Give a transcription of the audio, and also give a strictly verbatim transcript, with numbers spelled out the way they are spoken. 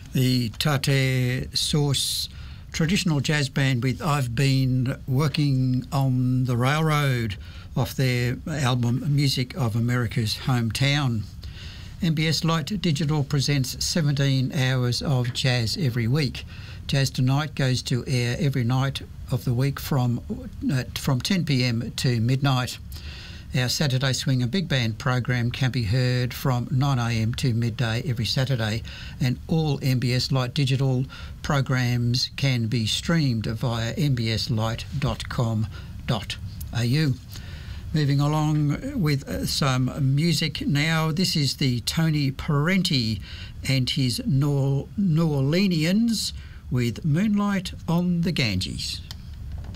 The Tate Source traditional jazz band with I've Been Working on the Railroad off their album Music of America's Hometown. M B S Light Digital presents seventeen hours of jazz every week. Jazz Tonight goes to air every night of the week from uh, from ten p m to midnight. Our Saturday Swing and Big Band program can be heard from nine a m to midday every Saturday, and all M B S Light Digital programs can be streamed via m b s light dot com dot a u. Moving along with uh, some music now. This is the Tony Parenti and his New Orleanians with Moonlight on the Ganges.